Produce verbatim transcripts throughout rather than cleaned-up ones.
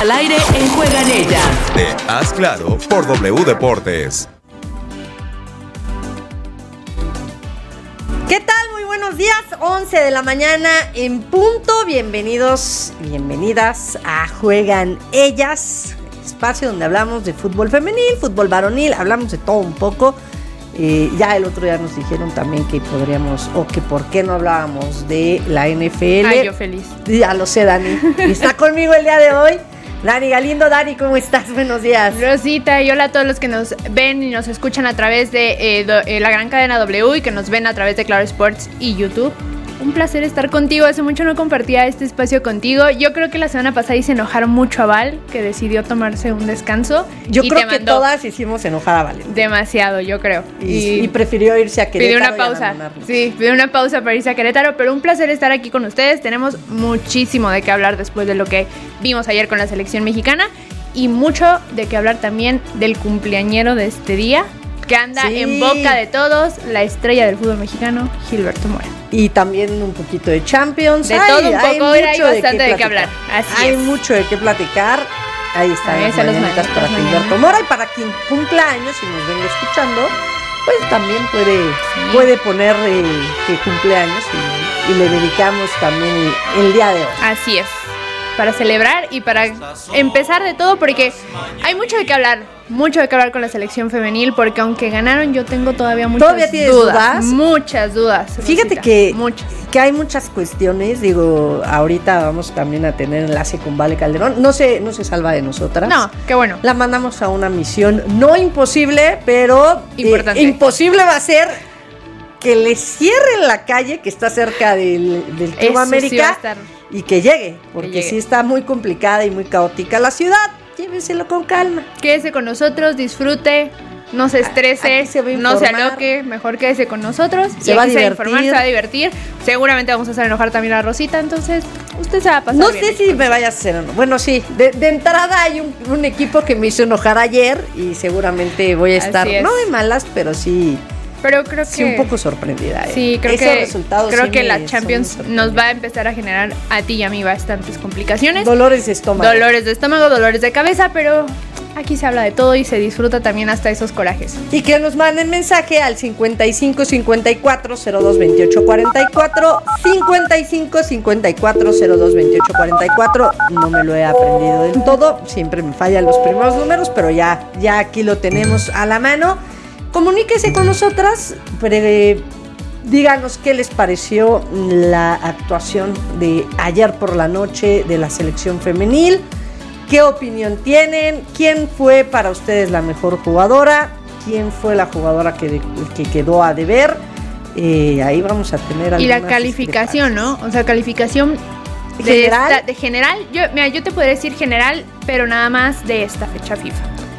al aire en Juegan Ellas. De Haz Claro por W Deportes. ¿Qué tal? Muy buenos días, once de la mañana en punto. Bienvenidos, bienvenidas a Juegan Ellas, espacio donde hablamos de fútbol femenil, fútbol varonil, hablamos de todo un poco. Eh, ya el otro día nos dijeron también que podríamos, o que por qué no hablábamos de la N F L. Ay, yo feliz. Ya lo sé, Dani. Está conmigo el día de hoy Dani Galindo. Dani, ¿cómo estás? Buenos días. Rosita, y hola a todos los que nos ven y nos escuchan a través de eh, do, eh, la gran cadena W y que nos ven a través de Claro Sports y YouTube. Un placer estar contigo. Hace mucho no compartía este espacio contigo. Yo creo que la semana pasada hice enojar mucho a Val, que decidió tomarse un descanso. Yo creo que todas hicimos enojar a Val. Demasiado, yo creo. Y, y, y prefirió irse a Querétaro. Pidió una pausa. Sí, pidió una pausa para irse a Querétaro, pero un placer estar aquí con ustedes. Tenemos muchísimo de qué hablar después de lo que vimos ayer con la selección mexicana y mucho de qué hablar también del cumpleañero de este día, que anda sí. en boca de todos, la estrella del fútbol mexicano, Gilberto Mora. Y también un poquito de Champions. De hay, todo un poco, hay, hay bastante de qué hablar. Así hay es. mucho de qué platicar. Ahí están Ahí las mañanitas para Gilberto Mora. Y para quien cumpla años y nos venga escuchando, pues también puede, sí. puede poner eh, que cumple años y, y le dedicamos también el, el día de hoy. Así es. Para celebrar y para empezar de todo, porque hay mucho de qué hablar, mucho de qué hablar con la selección femenil, porque aunque ganaron yo tengo todavía muchas ¿Todavía tienes dudas, dudas? Muchas dudas. Fíjate Rosita, que, muchas. que hay muchas cuestiones, digo, ahorita vamos también a tener enlace con Vale Calderón, no se, no se salva de nosotras. No, qué bueno. La mandamos a una misión no imposible, pero importante. Eh, imposible va a ser que le cierren la calle que está cerca del, del Club Eso América. Sí va a estar. Y que llegue, porque que llegue. sí está muy complicada y muy caótica la ciudad. Lléveselo con calma. Quédese con nosotros, disfrute, no se estrese, se no se aloque, mejor quédese con nosotros. Se y va aquí a se va a divertir. informar, se va a divertir. Seguramente vamos a hacer enojar también a Rosita, entonces usted se va a pasar No bien sé si me vaya a hacer o no. Bueno, sí, de, de entrada hay un, un equipo que me hizo enojar ayer y seguramente voy a estar, no de malas, pero sí... Pero creo que sí, un poco sorprendida. ¿eh? Sí, creo Ese que resultado creo sí que me, la Champions nos va a empezar a generar a ti y a mí bastantes complicaciones. Dolores de estómago. Dolores de estómago, dolores de cabeza, pero aquí se habla de todo y se disfruta también hasta esos corajes. Y que nos manden mensaje al cincuenta y cinco cincuenta y cuatro cero dos veintiocho cuarenta y cuatro, cincuenta y cinco cincuenta y cuatro cero dos veintiocho cuarenta y cuatro. No me lo he aprendido del todo, siempre me fallan los primeros números, pero ya, ya aquí lo tenemos a la mano. Comuníquese con nosotras, pre, díganos qué les pareció la actuación de ayer por la noche de la selección femenil, qué opinión tienen, quién fue para ustedes la mejor jugadora, quién fue la jugadora que, de, que quedó a deber. Eh, ahí vamos a tener y la calificación, ¿no? O sea, calificación de general, esta, de general. Yo, mira, yo te podría decir general, pero nada más de esta fecha FIFA.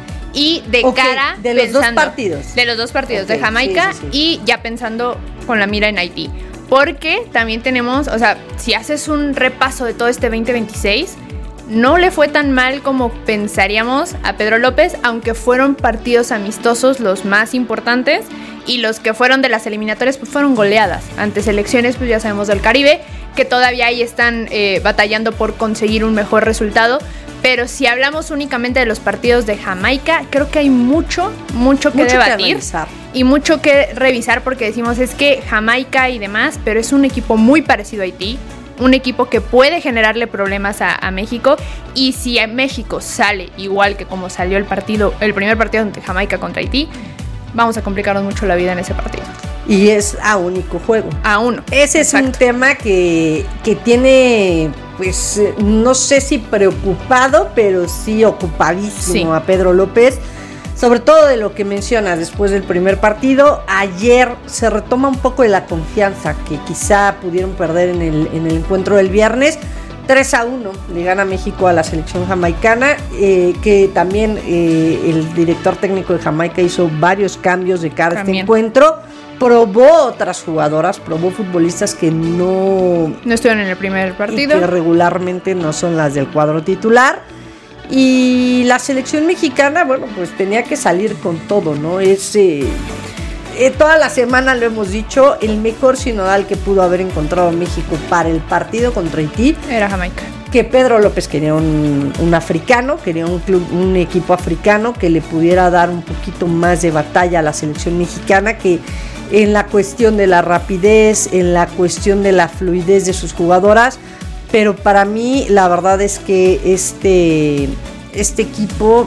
Y de okay, cara de los pensando, dos partidos de los dos partidos okay, de Jamaica sí, sí, sí. Y ya pensando con la mira en Haití, porque también tenemos, o sea, si haces un repaso de todo este veinte veintiséis, no le fue tan mal como pensaríamos a Pedro López, aunque fueron partidos amistosos los más importantes y los que fueron de las eliminatorias pues fueron goleadas ante selecciones, pues ya sabemos, del Caribe, que todavía ahí están eh, batallando por conseguir un mejor resultado. Pero si hablamos únicamente de los partidos de Jamaica, creo que hay mucho, mucho que mucho debatir que y mucho que revisar, porque decimos es que Jamaica y demás, pero es un equipo muy parecido a Haití, un equipo que puede generarle problemas a, a México, y si a México sale igual que como salió el partido, el primer partido de Jamaica contra Haití, vamos a complicarnos mucho la vida en ese partido. Y es a único juego. A uno. Ese es Exacto. un tema que, que tiene, pues, no sé si preocupado, pero sí ocupadísimo sí. a Pedro López. Sobre todo de lo que mencionas después del primer partido. Ayer se retoma un poco de la confianza que quizá pudieron perder en el, en el encuentro del viernes. tres a uno le gana México a la selección jamaicana, eh, que también eh, el director técnico de Jamaica hizo varios cambios de cara a este encuentro. Probó otras jugadoras, probó futbolistas que no... No estuvieron en el primer partido. Y que regularmente no son las del cuadro titular. Y la selección mexicana, bueno, pues tenía que salir con todo, ¿no? Es... Eh, eh, toda la semana lo hemos dicho, el mejor sinodal que pudo haber encontrado México para el partido contra Haití era Jamaica. que Pedro López quería un, un africano, quería un club, un equipo africano que le pudiera dar un poquito más de batalla a la selección mexicana, que en la cuestión de la rapidez, en la cuestión de la fluidez de sus jugadoras, pero para mí la verdad es que este, este equipo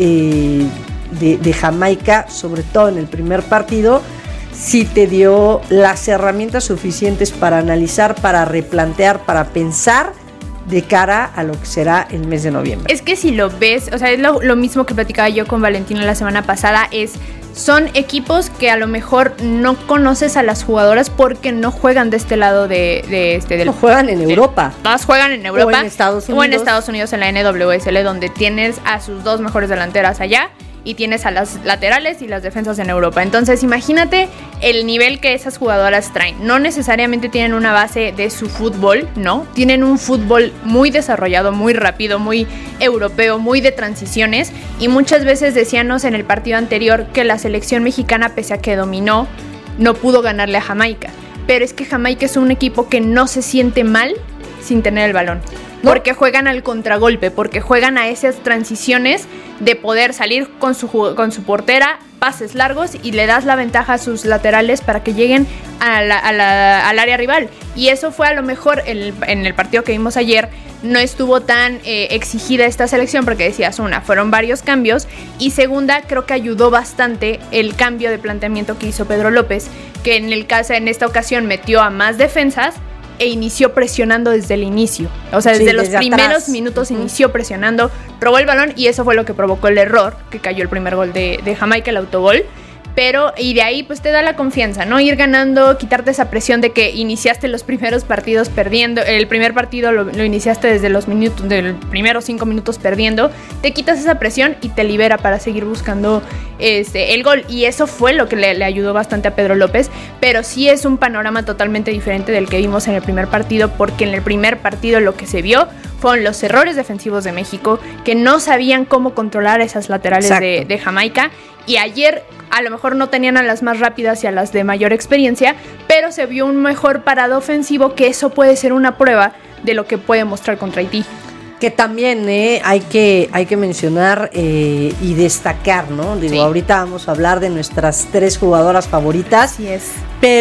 eh, de, de Jamaica, sobre todo en el primer partido, sí te dio las herramientas suficientes para analizar, para replantear, para pensar de cara a lo que será el mes de noviembre. Es que si lo ves, o sea, es lo, lo mismo que platicaba yo con Valentina la semana pasada, es son equipos que a lo mejor no conoces a las jugadoras porque no juegan de este lado de, de este del, no juegan en de, Europa. Todas juegan en Europa o en Estados Unidos. O en Estados Unidos en la N W S L, donde tienes a sus dos mejores delanteras allá y tienes a las laterales y las defensas en Europa. Entonces imagínate el nivel que esas jugadoras traen. No necesariamente tienen una base de su fútbol, ¿no? Tienen un fútbol muy desarrollado, muy rápido, muy europeo, muy de transiciones, y muchas veces decíamos en el partido anterior que la selección mexicana, pese a que dominó, no pudo ganarle a Jamaica. Pero es que Jamaica es un equipo que no se siente mal sin tener el balón. ¿No? Porque juegan al contragolpe, porque juegan a esas transiciones de poder salir con su, con su portera, pases largos, y le das la ventaja a sus laterales para que lleguen a la, a la, al área rival. Y eso fue a lo mejor el, en el partido que vimos ayer. No estuvo tan eh, exigida esta selección porque decías, una, fueron varios cambios, y segunda, creo que ayudó bastante el cambio de planteamiento que hizo Pedro López, que en el caso, en esta ocasión metió a más defensas e inició presionando desde el inicio. O sea, desde sí, los desde primeros atrás. minutos uh-huh. inició presionando, robó el balón, y eso fue lo que provocó el error, que cayó el primer gol de, de Jamaica, el autogol. Pero, y de ahí pues te da la confianza, ¿no? Ir ganando, quitarte esa presión de que iniciaste los primeros partidos perdiendo. El primer partido lo, lo iniciaste desde los minutos, del primeros cinco minutos perdiendo. Te quitas esa presión y te libera para seguir buscando este, el gol. Y eso fue lo que le, le ayudó bastante a Pedro López. Pero sí es un panorama totalmente diferente del que vimos en el primer partido, porque en el primer partido lo que se vio fueron los errores defensivos de México, que no sabían cómo controlar esas laterales de, de Jamaica. Y ayer a lo mejor no tenían a las más rápidas y a las de mayor experiencia, pero se vio un mejor parado ofensivo, que eso puede ser una prueba de lo que puede mostrar contra Haití. Que también eh, hay que hay que mencionar eh, y destacar, ¿no? Digo, sí. Ahorita vamos a hablar de nuestras tres jugadoras favoritas. Así es.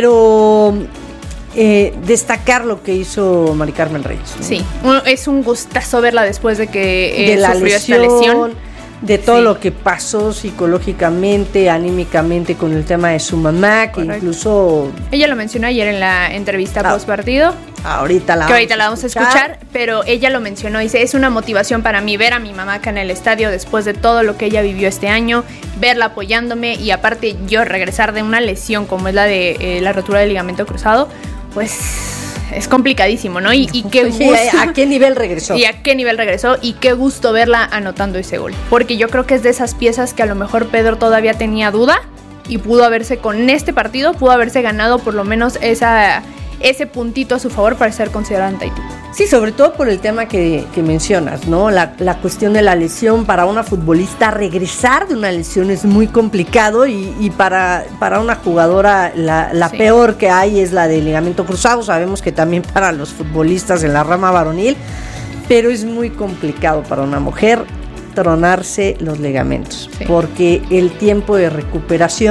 Pero eh, destacar lo que hizo Mari Carmen Reyes, ¿no? Sí, es un gustazo verla después de que eh, de la sufrió lesión, esta lesión. De todo sí. lo que pasó psicológicamente, anímicamente con el tema de su mamá, que Correcto. incluso... Ella lo mencionó ayer en la entrevista ah, post partido. Ahorita la, que ahorita la vamos a escuchar. escuchar, pero ella lo mencionó, dice, es una motivación para mí ver a mi mamá acá en el estadio después de todo lo que ella vivió este año, verla apoyándome, y aparte yo regresar de una lesión como es la de eh, la rotura del ligamento cruzado, pues... es complicadísimo, ¿no? Y, y qué gusto. ¿A qué nivel regresó? Y a qué nivel regresó, y qué gusto verla anotando ese gol. Porque yo creo que es de esas piezas que a lo mejor Pedro todavía tenía duda, y pudo haberse, con este partido, pudo haberse ganado por lo menos esa, ese puntito a su favor para ser considerado ante Haití. Sí, sobre todo por el tema que, que mencionas, ¿no? La, la cuestión de la lesión. Para una futbolista regresar de una lesión es muy complicado, y, y para, para una jugadora la, la sí. peor que hay es la del ligamento cruzado. Sabemos que también para los futbolistas en la rama varonil, pero es muy complicado para una mujer tronarse los ligamentos, sí. porque el tiempo de recuperación